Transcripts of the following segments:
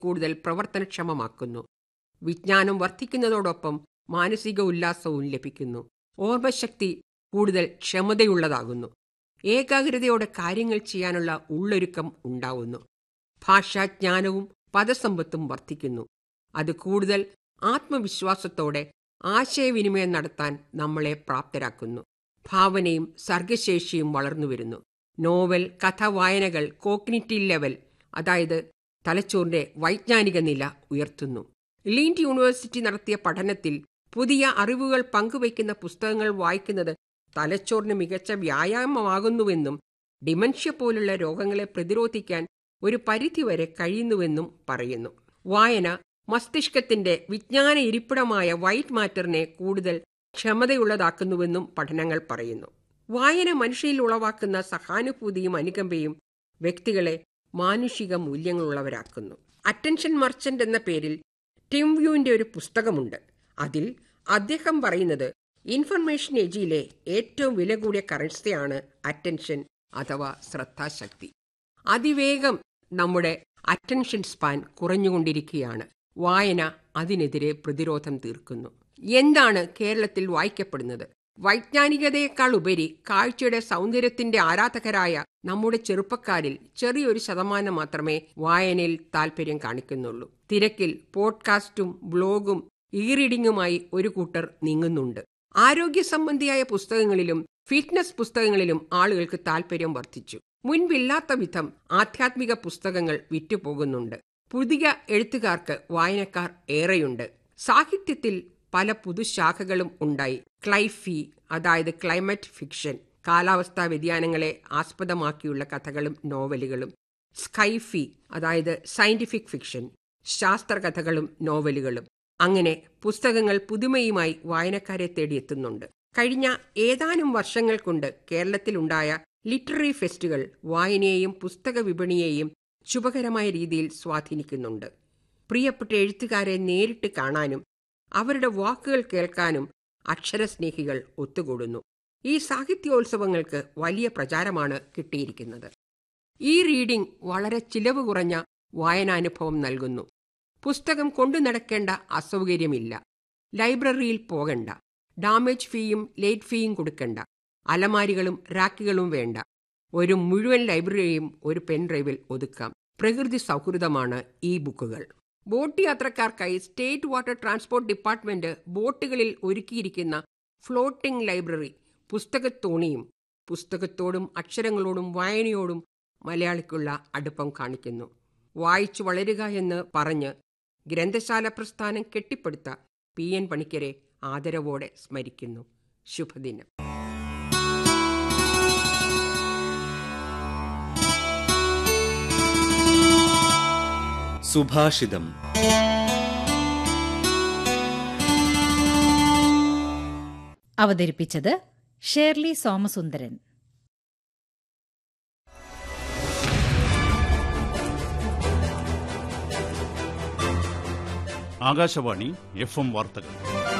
കൂടുതൽ പ്രവർത്തനക്ഷമമാക്കുന്നു. വിജ്ഞാനം വർദ്ധിക്കുന്നതോടൊപ്പം മാനസിക ഉല്ലാസവും ലഭിക്കുന്നു. ഓർമ്മശക്തി കൂടുതൽ ക്ഷമതയുള്ളതാകുന്നു. ഏകാഗ്രതയോടെ കാര്യങ്ങൾ ചെയ്യാനുള്ള ഉള്ളൊരുക്കം ഉണ്ടാവുന്നു. ഭാഷാജ്ഞാനവും പദസമ്പത്തും വർദ്ധിക്കുന്നു. അത് കൂടുതൽ ആത്മവിശ്വാസത്തോടെ ആശയവിനിമയം നടത്താൻ നമ്മളെ പ്രാപ്തരാക്കുന്നു. ഭാവനയും സർഗശേഷിയും വളർന്നുവരുന്നു. നോവൽ, കഥ വായനകൾ കോഗ്നിറ്റീവ് ലെവൽ, അതായത് തലച്ചോറിന്റെ വൈജ്ഞാനിക നില ഉയർത്തുന്നു. ലീൻഡ് യൂണിവേഴ്സിറ്റി നടത്തിയ പഠനത്തിൽ പുതിയ അറിവുകൾ പങ്കുവയ്ക്കുന്ന പുസ്തകങ്ങൾ വായിക്കുന്നത് തലച്ചോറിന് മികച്ച വ്യായാമമാകുന്നുവെന്നും ഡിമൻഷ്യ പോലുള്ള രോഗങ്ങളെ പ്രതിരോധിക്കാൻ ഒരു പരിധിവരെ കഴിയുന്നുവെന്നും പറയുന്നു. വായന മസ്തിഷ്കത്തിന്റെ വിജ്ഞാന ഇരിപ്പിടമായ വൈറ്റ് മാറ്ററിനെ കൂടുതൽ ക്ഷമതയുള്ളതാക്കുന്നുവെന്നും പഠനങ്ങൾ പറയുന്നു. വായന മനുഷ്യരിൽ ഉളവാക്കുന്ന സഹാനുഭൂതിയും അനുകമ്പയും വ്യക്തികളെ മാനുഷിക മൂല്യങ്ങളുള്ളവരാക്കുന്നു. അറ്റൻഷൻ മർച്ചന്റ് എന്ന പേരിൽ ടിം വ്യൂവിന്റെ ഒരു പുസ്തകമുണ്ട്. അതിൽ അദ്ദേഹം പറയുന്നത് ഇൻഫർമേഷൻ ഏജിലെ ഏറ്റവും വില കൂടിയ കറൻസിയാണ് അറ്റൻഷൻ അഥവാ ശ്രദ്ധാശക്തി. അതിവേഗം നമ്മുടെ അറ്റൻഷൻ സ്പാൻ കുറഞ്ഞുകൊണ്ടിരിക്കുകയാണ്. വായന അതിനെതിരെ പ്രതിരോധം തീർക്കുന്നു. എന്താണ് കേരളത്തിൽ വായിക്കപ്പെടുന്നത്? വൈജ്ഞാനികതയേക്കാൾ ഉപരി കാഴ്ചയുടെ സൗന്ദര്യത്തിന്റെ ആരാധകരായ നമ്മുടെ ചെറുപ്പക്കാരിൽ ചെറിയൊരു ശതമാനം മാത്രമേ വായനയിൽ താല്പര്യം കാണിക്കുന്നുള്ളൂ. തിരക്കിൽ പോഡ്കാസ്റ്റും ബ്ലോഗും ഇ റീഡിംഗുമായി ഒരു കൂട്ടർ നീങ്ങുന്നുണ്ട്. ആരോഗ്യ സംബന്ധിയായ പുസ്തകങ്ങളിലും ഫിറ്റ്നസ് പുസ്തകങ്ങളിലും ആളുകൾക്ക് താല്പര്യം വർദ്ധിച്ചു. മുൻപില്ലാത്ത വിധം ആധ്യാത്മിക പുസ്തകങ്ങൾ വിറ്റുപോകുന്നുണ്ട്. പുതിയ എഴുത്തുകാർക്ക് വായനക്കാർ ഏറെയുണ്ട്. സാഹിത്യത്തിൽ പല പുതുശാഖകളും ഉണ്ടായി. ക്ലൈഫി, അതായത് ക്ലൈമറ്റ് ഫിക്ഷൻ, കാലാവസ്ഥാ വ്യതിയാനങ്ങളെ ആസ്പദമാക്കിയുള്ള കഥകളും നോവലുകളും. സ്കൈഫി, അതായത് സയന്റിഫിക് ഫിക്ഷൻ, ശാസ്ത്രകഥകളും നോവലുകളും. അങ്ങനെ പുസ്തകങ്ങൾ പുതുമയുമായി വായനക്കാരെ തേടിയെത്തുന്നുണ്ട്. കഴിഞ്ഞ ഏതാനും വർഷങ്ങൾ കൊണ്ട് കേരളത്തിലുണ്ടായ ലിറ്റററി ഫെസ്റ്റുകൾ വായനയെയും പുസ്തക വിപണിയെയും ശുഭകരമായ രീതിയിൽ സ്വാധീനിക്കുന്നുണ്ട്. പ്രിയപ്പെട്ട എഴുത്തുകാരെ നേരിട്ട് കാണാനും അവരുടെ വാക്കുകൾ കേൾക്കാനും അക്ഷരസ്നേഹികൾ ഒത്തുകൂടുന്നു. ഈ സാഹിത്യോത്സവങ്ങൾക്ക് വലിയ പ്രചാരമാണ് കിട്ടിയിരിക്കുന്നത്. ഈ റീഡിംഗ് വളരെ ചിലവ് കുറഞ്ഞ വായനാനുഭവം നൽകുന്നു. പുസ്തകം കൊണ്ടു നടക്കേണ്ട അസൗകര്യമില്ല. ലൈബ്രറിയിൽ പോകണ്ട. ഡാമേജ് ഫീയും ലേറ്റ് ഫീയും കൊടുക്കണ്ട. അലമാരികളും റാക്കുകളും വേണ്ട. ഒരു മുഴുവൻ ലൈബ്രറിയും ഒരു പെൻഡ്രൈവിൽ ഒതുക്കാം. പ്രകൃതി സൗഹൃദമാണ് ഈ ബുക്കുകൾ. Boat യാത്രക്കാർക്കായി state water transport department ബോട്ടുകളിൽ ഒരുക്കിയിരിക്കുന്ന ഫ്ലോട്ടിംഗ് ലൈബ്രറി പുസ്തകത്തോണിയും പുസ്തകത്തോടും അക്ഷരങ്ങളോടും വായനയോടും മലയാളിക്കുള്ള അടുപ്പം കാണിക്കുന്നു. വായിച്ചു വളരുക എന്ന് പറഞ്ഞ് ഗ്രന്ഥശാല പ്രസ്ഥാനം കെട്ടിപ്പടുത്ത PN പണിക്കരെ ആദരവോടെ സ്മരിക്കുന്നു. ശുഭദിനം. സുഭാഷിതം. അവതരിപ്പിച്ചത് ഷേർലി സോമസുന്ദരൻ. ആകാശവാണി FM വാർത്തകൾ.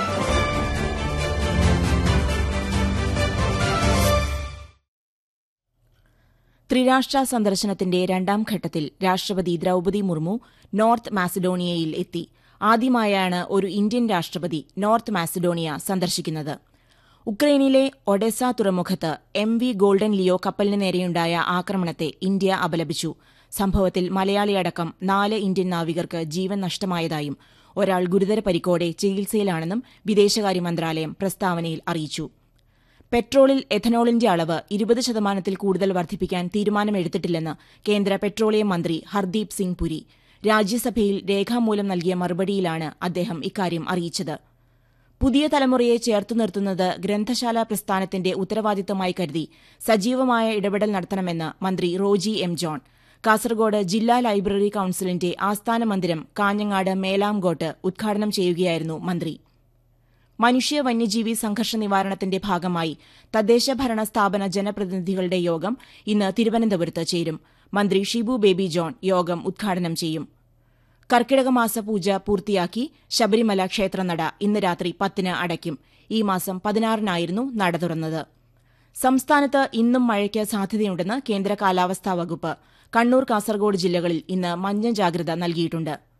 ത്രിരാഷ്ട്ര സന്ദർശനത്തിന്റെ രണ്ടാം ഘട്ടത്തിൽ രാഷ്ട്രപതി ദ്രൌപദി മുർമു നോർത്ത് മാസിഡോണിയയിൽ എത്തി. ആദ്യമായാണ് ഒരു ഇന്ത്യൻ രാഷ്ട്രപതി നോർത്ത് മാസിഡോണിയ സന്ദർശിക്കുന്നത്. ഉക്രൈനിലെ ഒഡെസ തുറമുഖത്ത് MV ഗോൾഡൻ ലിയോ കപ്പലിന് നേരെയുണ്ടായ ആക്രമണത്തെ ഇന്ത്യ അപലപിച്ചു. സംഭവത്തിൽ മലയാളിയടക്കം 4 ഇന്ത്യൻ നാവികർക്ക് ജീവൻ നഷ്ടമായതായും ഒരാൾ ഗുരുതര പരിക്കോടെ ചികിത്സയിലാണെന്നും വിദേശകാര്യ മന്ത്രാലയം പ്രസ്താവനയിൽ അറിയിച്ചു. പെട്രോളിൽ എഥനോളിന്റെ അളവ് 20% കൂടുതൽ വർദ്ധിപ്പിക്കാൻ തീരുമാനമെടുത്തിട്ടില്ലെന്ന് കേന്ദ്ര പെട്രോളിയം മന്ത്രി ഹർദീപ് സിംഗ് പുരി രാജ്യസഭയിൽ രേഖാമൂലം നൽകിയ മറുപടിയിലാണ് അദ്ദേഹം ഇക്കാര്യം അറിയിച്ചത്. പുതിയ തലമുറയെ ചേർത്തു നിർത്തുന്നത് ഗ്രന്ഥശാല പ്രസ്ഥാനത്തിന്റെ ഉത്തരവാദിത്തമായി കരുതി സജീവമായ ഇടപെടൽ നടത്തണമെന്ന് മന്ത്രി റോജി M. ജോൺ കാസർഗോഡ് ജില്ലാ ലൈബ്രറി കൌൺസിലിന്റെ ആസ്ഥാന മന്ദിരം കാഞ്ഞങ്ങാട് മേലാംകോട്ട് ഉദ്ഘാടനം ചെയ്യുകയായിരുന്നു മന്ത്രി. മനുഷ്യ വന്യജീവി സംഘർഷ നിവാരണത്തിന്റെ ഭാഗമായി തദ്ദേശഭരണ സ്ഥാപന ജനപ്രതിനിധികളുടെ യോഗം ഇന്ന് തിരുവനന്തപുരത്ത് ചേരും. മന്ത്രി ഷിബു ബേബി ജോൺ യോഗം ഉദ്ഘാടനം ചെയ്യും. കർക്കിടക മാസ പൂജ പൂർത്തിയാക്കി ശബരിമല ക്ഷേത്രനട ഇന്ന് രാത്രി 10-ന് അടയ്ക്കും. ഈ മാസം 16-നായിരുന്നു നട തുറന്നത്. സംസ്ഥാനത്ത് ഇന്നും മഴയ്ക്ക് സാധ്യതയുണ്ടെന്ന് കേന്ദ്ര കാലാവസ്ഥാ വകുപ്പ്. കണ്ണൂർ കാസർഗോഡ് ജില്ലകളിൽ ഇന്ന് മഞ്ഞ ജാഗ്രത നൽകിയിട്ടുണ്ട്.